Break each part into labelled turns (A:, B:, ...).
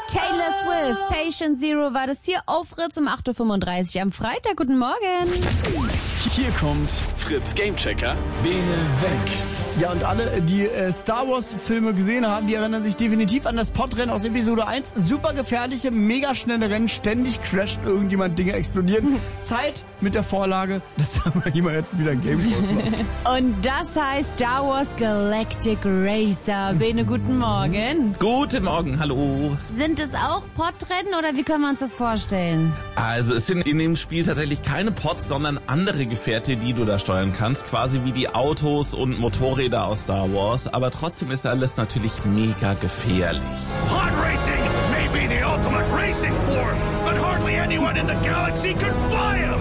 A: Taylor Swift, Patient Zero war das hier auf Fritz um 8.35 Uhr am Freitag. Guten Morgen.
B: Hier kommt
C: Fritz Gamechecker.
B: Bene weg. Ja, und alle, die Star Wars Filme gesehen haben, die erinnern sich definitiv an das Podrennen aus Episode 1. Super gefährliche, mega schnelle Rennen, ständig crasht irgendjemand, Dinge explodieren. Zeit mit der Vorlage, dass da mal jemand wieder ein Game draus macht.
A: Und das heißt Star Wars Galactic Racer. Bene, guten Morgen.
D: Guten Morgen, hallo.
A: Sind es auch Podrennen oder wie können wir uns das vorstellen?
D: Also es sind in dem Spiel tatsächlich keine Pods, sondern andere Gefährte, die du da steuern kannst. Quasi wie die Autos und Motorräder aus Star Wars. Aber trotzdem ist alles natürlich mega gefährlich.
E: Pod racing may be the ultimate racing form, but hardly anyone in the galaxy could fly them.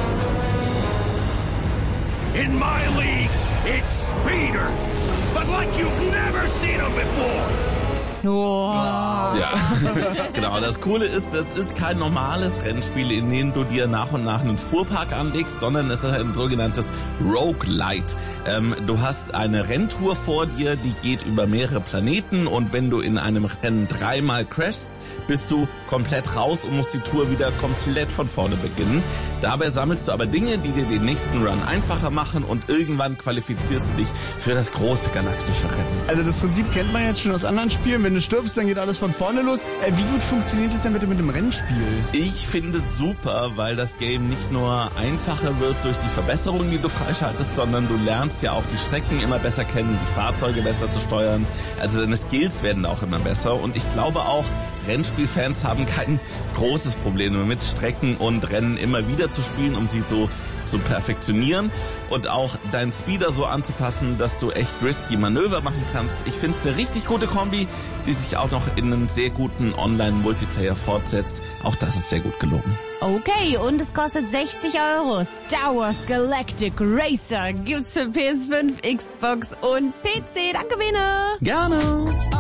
E: In my league, it's speeders, but like you've never seen them before.
D: Ja, genau. Das Coole ist, das ist kein normales Rennspiel, in dem du dir nach und nach einen Fuhrpark anlegst, sondern es ist ein sogenanntes Roguelite. Du hast eine Renntour vor dir, die geht über mehrere Planeten und wenn du in einem Rennen 3-mal crashst, bist du komplett raus und musst die Tour wieder komplett von vorne beginnen. Dabei sammelst du aber Dinge, die dir den nächsten Run einfacher machen und irgendwann qualifizierst du dich für das große galaktische Rennen.
B: Also das Prinzip kennt man jetzt schon aus anderen Spielen. Wenn du stirbst, dann geht alles von vorne los. Wie gut funktioniert es denn bitte mit dem Rennspiel?
D: Ich finde es super, weil das Game nicht nur einfacher wird durch die Verbesserungen, die du freischaltest, sondern du lernst ja auch die Strecken immer besser kennen, die Fahrzeuge besser zu steuern. Also deine Skills werden auch immer besser und ich glaube auch, Rennspielfans haben kein großes Problem damit, Strecken und Rennen immer wieder zu spielen, um sie so zu perfektionieren und auch deinen Speeder so anzupassen, dass du echt risky Manöver machen kannst. Ich finde es eine richtig gute Kombi, die sich auch noch in einen sehr guten Online-Multiplayer fortsetzt. Auch das ist sehr gut gelungen.
A: Okay, und es kostet 60 €. Star Wars Galactic Racer gibt's für PS5, Xbox und PC. Danke, Bene.
D: Gerne.